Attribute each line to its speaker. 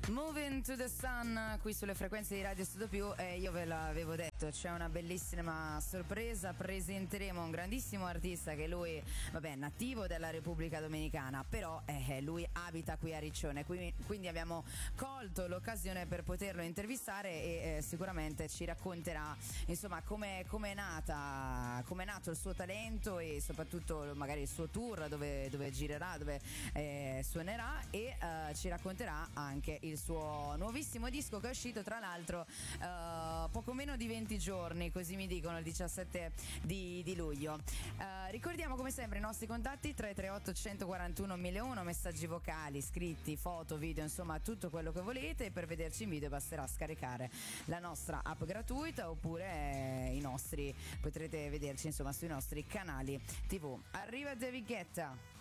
Speaker 1: Moving to the Sun qui sulle frequenze di Radio Studio Più, e io ve l'avevo detto, c'è una bellissima sorpresa, presenteremo un grandissimo artista che lui, vabbè, nativo della Repubblica Dominicana, però lui abita qui a Riccione, quindi abbiamo colto l'occasione per poterlo intervistare e sicuramente ci racconterà insomma come è nato il suo talento e soprattutto magari il suo tour, dove girerà, dove suonerà, e ci racconterà anche il suo nuovissimo disco che è uscito tra l'altro poco meno di 20 giorni, così mi dicono, il 17 di luglio. Ricordiamo come sempre i nostri contatti: 338 141 1001, messaggi vocali, scritti, foto, video, insomma tutto quello che volete. Per vederci in video basterà scaricare la nostra app gratuita oppure potrete vederci insomma sui nostri canali TV. Arriva David Guetta.